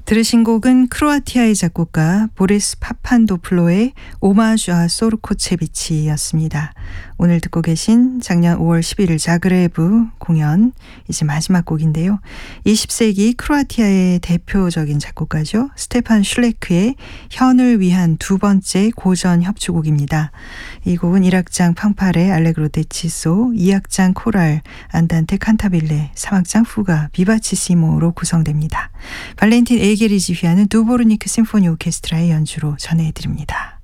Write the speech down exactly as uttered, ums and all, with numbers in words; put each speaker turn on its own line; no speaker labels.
들으신 곡은 크로아티아의 작곡가 보리스 파판도플로의 오마주 아 소르코체비치였습니다. 오늘 듣고 계신 작년 오월 십일일 자그레브 공연 이제 마지막 곡인데요. 이십 세기 크로아티아의 대표적인 작곡가죠. 스테판 슐레크의 현을 위한 두 번째 고전 협주곡입니다. 이 곡은 일 악장 팡파레 알레그로 데치소, 이 악장 코랄 안단테 칸타빌레, 삼 악장 후가 비바치시모로 구성됩니다. 발렌틴 에게리지 휘하는 두보르니크 심포니 오케스트라의 연주로 전해드립니다.